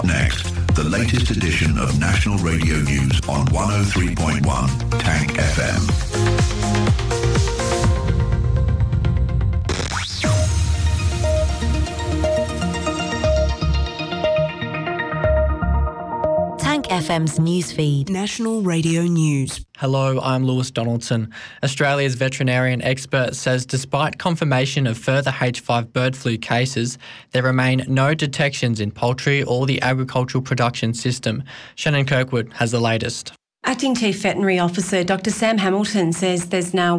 Up next, the latest edition of National Radio News on 103.1 Tank FM. Tank FM's newsfeed. National Radio News. Hello, I'm Lewis Donaldson. Australia's veterinarian expert says despite confirmation of further H5 bird flu cases, there remain no detections in poultry or the agricultural production system. Shannon Kirkwood has the latest. Acting Chief Veterinary Officer Dr Sam Hamilton says there's now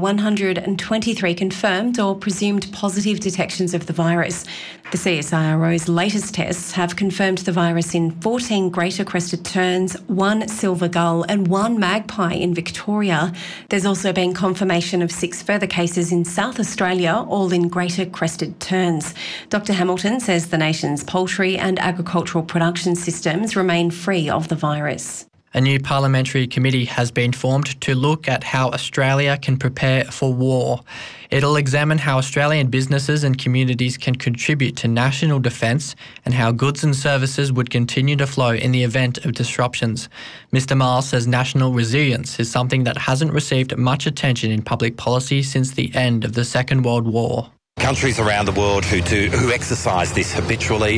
123 confirmed or presumed positive detections of the virus. The CSIRO's latest tests have confirmed the virus in 14 greater crested terns, 1 silver gull and 1 magpie in Victoria. There's also been confirmation of 6 further cases in South Australia, all in greater crested terns. Dr Hamilton says the nation's poultry and agricultural production systems remain free of the virus. A new parliamentary committee has been formed to look at how Australia can prepare for war. It'll examine how Australian businesses and communities can contribute to national defence and how goods and services would continue to flow in the event of disruptions. Mr Miles says national resilience is something that hasn't received much attention in public policy since the end of the Second World War. Countries around the world who exercise this habitually,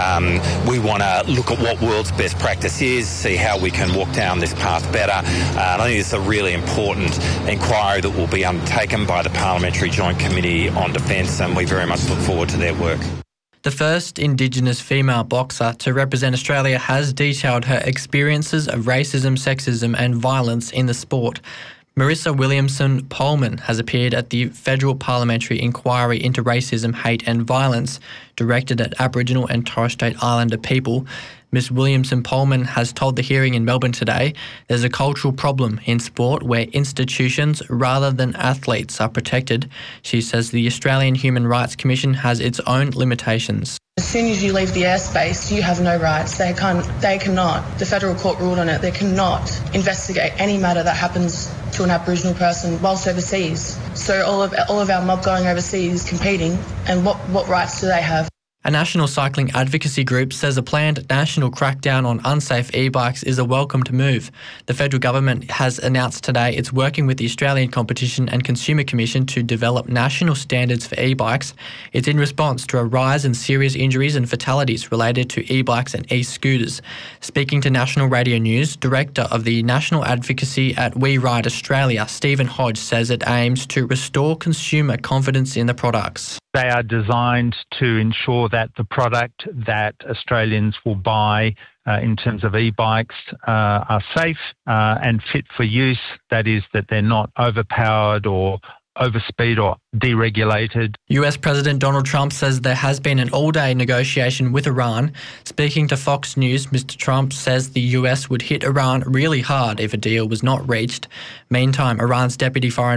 we want to look at what world's best practice is, see how we can walk down this path better. And I think it's a really important inquiry that will be undertaken by the Parliamentary Joint Committee on Defence, and we very much look forward to their work. The first Indigenous female boxer to represent Australia has detailed her experiences of racism, sexism and violence in the sport. Marissa Williamson-Pohlman has appeared at the Federal Parliamentary Inquiry into Racism, Hate and Violence directed at Aboriginal and Torres Strait Islander people. Ms Williamson-Pohlman has told the hearing in Melbourne today there's a cultural problem in sport where institutions rather than athletes are protected. She says the Australian Human Rights Commission has its own limitations. As soon as you leave the airspace, you have no rights. They cannot, the federal court ruled on it, they cannot investigate any matter that happens to an Aboriginal person whilst overseas. So all of our mob going overseas competing, and what rights do they have? A national cycling advocacy group says a planned national crackdown on unsafe e-bikes is a welcomed move. The federal government has announced today it's working with the Australian Competition and Consumer Commission to develop national standards for e-bikes. It's in response to a rise in serious injuries and fatalities related to e-bikes and e-scooters. Speaking to National Radio News, Director of the National Advocacy at We Ride Australia, Stephen Hodge, says it aims to restore consumer confidence in the products. They are designed to ensure that the product that Australians will buy in terms of e-bikes are safe and fit for use. That is, that they're not overpowered or overspeed or deregulated. US President Donald Trump says there has been an all-day negotiation with Iran. Speaking to Fox News, Mr Trump says the US would hit Iran really hard if a deal was not reached. Meantime, Iran's Deputy Foreign